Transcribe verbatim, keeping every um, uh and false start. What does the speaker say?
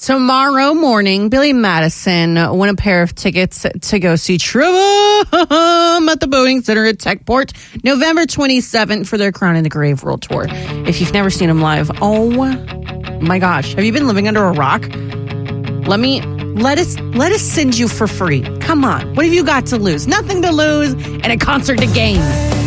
Tomorrow morning, Billy Madison won a pair of tickets to go see Trivium at the Boating Center at Techport November twenty-seventh for their Crown in the Grave World Tour. If you've never seen them live, oh my gosh, have you been living under a rock? Let me, let us, let us send you for free. Come on. What have you got to lose? Nothing to lose and a concert to gain.